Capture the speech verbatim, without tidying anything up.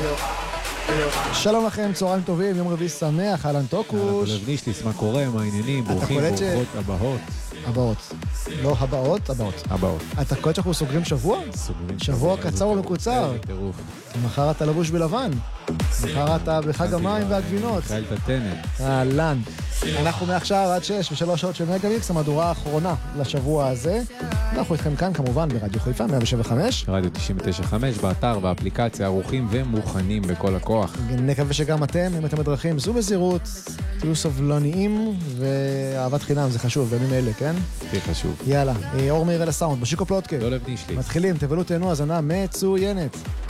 שלום לכם, צהריים טובים, יום רביעי שמח, אהלן טוקוש. אהלן לבנישליס, מה קורה, מה העניינים, ברוכים, ברוכות, הבאות. הבאות. לא הבאות, הבאות. הבאות. אתה קולט שאנחנו סוגרים שבוע? סוגרים שבוע קצר ומקוצר. טירוף. מחר אתה לבוש בלבן. מחר אתה בחג המים והגבינות. מיכאל תתנת. אהלן. אנחנו מעכשיו עד שש ושלוש שעות של מגה מיקס, המהדורה האחרונה לשבוע הזה. אנחנו איתכם כאן כמובן ברדיו חיפה מאה שבע חמש. רדיו תשעים ותשע חמש, באתר והאפליקציה ערוכים ומוכנים בכל הכוח. נקווה שגם אתם, אם אתם בדרכים, זו בזהירות, תהיו סבלניים ואהבת חינם, זה חשוב, בימים אלה, כן? הכי חשוב. יאללה, אור מאיר אל הסאונד, בשיקו פלוטקה. לא לבנישליס. מתחילים, תבלו תהנו, הזנה מצוינת.